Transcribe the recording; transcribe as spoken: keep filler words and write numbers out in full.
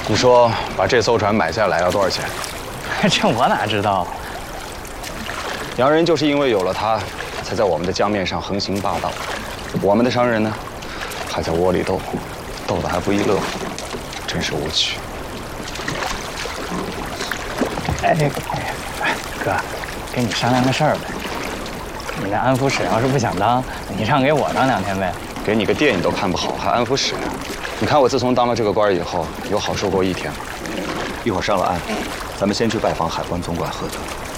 你说把这艘船买下来要多少钱？ 这我哪知道？ 洋人就是因为有了它，才在我们的江面上横行霸道。我们的商人呢，还在窝里斗，斗得还不亦乐乎，真是无趣。 哎，哥，跟你商量个事儿呗。你那安抚使要是不想当，你让给我当两天呗。 给你个电影都看不好，还安抚使？你看我自从当了这个官以后，有好受过一天吗？ 一会儿上了岸，咱们先去拜访海关总管赫德。